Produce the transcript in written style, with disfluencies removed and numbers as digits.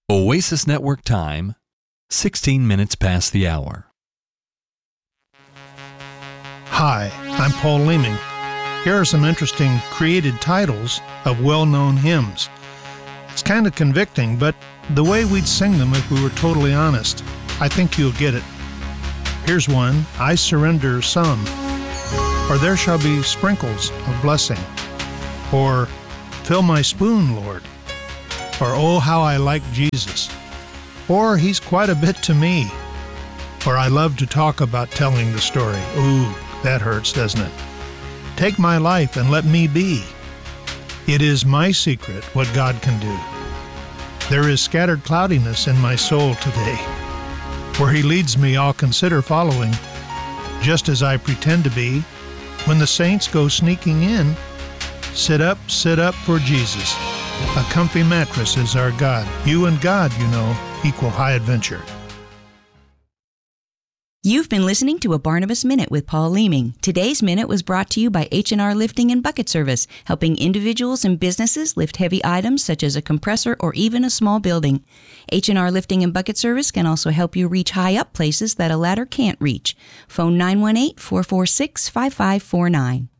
Oasis Network time, 16 minutes past the hour. Hi, I'm Paul Leeming. Here are some interesting created titles of well-known hymns. It's kind of convicting, but the way we'd sing them if we were totally honest, I think you'll get it. Here's one, I Surrender Some, or There Shall Be Sprinkles of Blessing, or Fill My Spoon, Lord, or Oh, How I Like Jesus, or He's Quite a Bit to Me, or I Love to Talk About Telling the Story. Ooh, that hurts, doesn't it? Take my life and let me be. It is my secret what God can do. There is scattered cloudiness in my soul today. Where He leads me, I'll consider following, just as I pretend to be. When the saints go sneaking in, sit up for Jesus. A comfy mattress is our God. You and God, you know, equal high adventure. You've been listening to a Barnabas Minute with Paul Leeming. Today's Minute was brought to you by H&R Lifting and Bucket Service, helping individuals and businesses lift heavy items such as a compressor or even a small building. H&R Lifting and Bucket Service can also help you reach high up places that a ladder can't reach. Phone 918-446-5549.